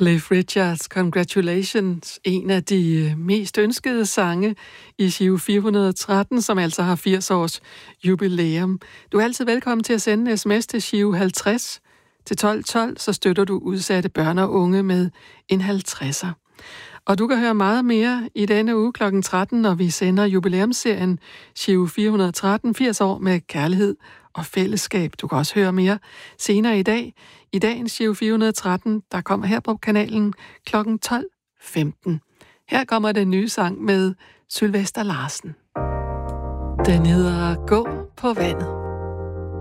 Cliff Richards, Congratulations, en af de mest ønskede sange i Giro 413, som altså har 80 års jubilæum. Du er altid velkommen til at sende en sms til Giro 50 til 1212, så støtter du udsatte børn og unge med en 50'er. Og du kan høre meget mere i denne uge kl. 13, når vi sender jubilæumsserien Giro 413, 80 år med kærlighed og fællesskab. Du kan også høre mere senere i dag. I dagens Giro 413, der kommer her på kanalen kl. 12.15. Her kommer den nye sang med Sylvester Larsen. Den hedder Gå på vandet.